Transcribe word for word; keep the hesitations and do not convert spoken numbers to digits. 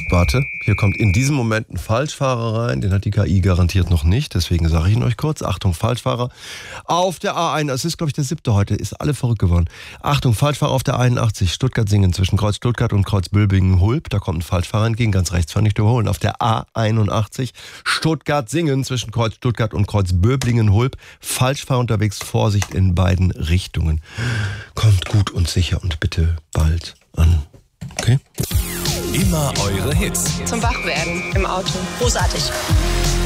warte, hier kommt in diesem Moment ein Falschfahrer rein, den hat die K I garantiert noch nicht, deswegen sage ich ihn euch kurz. Achtung, Falschfahrer auf der A eins, es ist glaube ich der siebte heute, ist alle verrückt geworden. Achtung, Falschfahrer auf der einundachtzig, Stuttgart-Singen zwischen Kreuz Stuttgart und Kreuz Bülbingen-Hulb, da kommt ein Falschfahrer entgegen, ganz rechts, kann nicht überholen. Auf der A einundachtzig, Stuttgart-Singen zwischen Kreuz Stuttgart und Kreuz Böblingen-Hulb, Falschfahrer unterwegs, Vorsicht in beiden Richtungen. Kommt gut und sicher und bitte bald an. Okay? Immer eure Hits. Zum Wachwerden im Auto. Großartig.